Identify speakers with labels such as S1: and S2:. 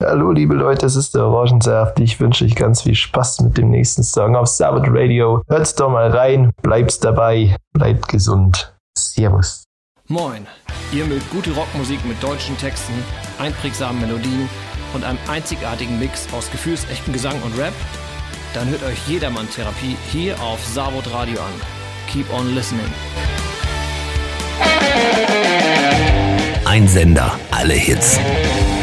S1: Hallo liebe Leute, es ist der Orangensaft. Ich wünsche euch ganz viel Spaß mit dem nächsten Song auf Sabbath Radio. Hört's doch mal rein, bleibt dabei, bleibt gesund. Servus.
S2: Moin, ihr mögt gute Rockmusik mit deutschen Texten, einprägsamen Melodien und einem einzigartigen Mix aus gefühlsechten Gesang und Rap? Dann hört euch Jedermann-Therapie hier auf Sabbath Radio an. Keep on listening.
S3: Ein Sender, alle Hits.